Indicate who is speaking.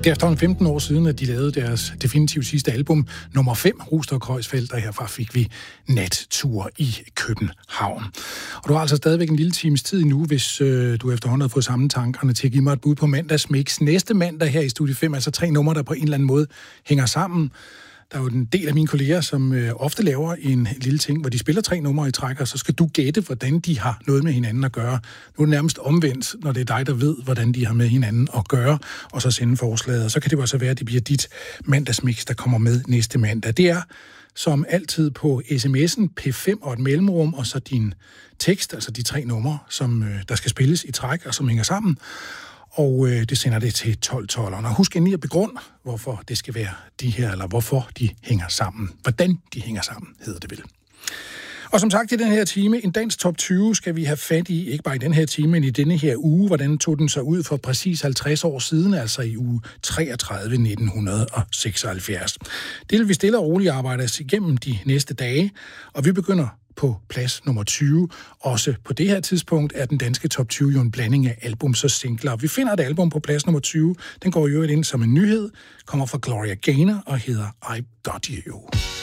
Speaker 1: Det er efterhånden 15 år siden, at de lavede deres definitivt sidste album, nummer 5, Rust og Kreuzfeldt, og herfra fik vi Nattur i København. Og du har altså stadigvæk en lille times tid nu, hvis du efterhånden har fået samme tankerne til at give mig et bud på mandagsmix. Næste mandag her i Studie 5, altså 3 numre, der på en eller anden måde hænger sammen. Der er jo en del af mine kolleger, som ofte laver en lille ting, hvor de spiller 3 numre i træk, og så skal du gætte, hvordan de har noget med hinanden at gøre. Nu er det nærmest omvendt, når det er dig, der ved, hvordan de har med hinanden at gøre, og så sende forslaget. Og så kan det jo også være, at det bliver dit mandagsmix, der kommer med næste mandag. Det er som altid på sms'en P5 og et mellemrum, og så din tekst, altså de 3 numre, som der skal spilles i træk, og som hænger sammen. Og det sender det til 12.12. Og husk endelig at begrunde, hvorfor det skal være de her, eller hvorfor de hænger sammen. Hvordan de hænger sammen, hedder det vel. Og som sagt i den her time, en dansk top 20 skal vi have fat i, ikke bare i den her time, men i denne her uge. Hvordan tog den sig ud for præcis 50 år siden, altså i uge 33 1976. Det vil vi stille og roligt arbejde os igennem de næste dage, og vi begynder på plads nummer 20. Også på det her tidspunkt er den danske top 20 jo en blanding af albums og singler. Vi finder et album på plads nummer 20. Den går jo ind som en nyhed, kommer fra Gloria Gaynor og hedder I Got You.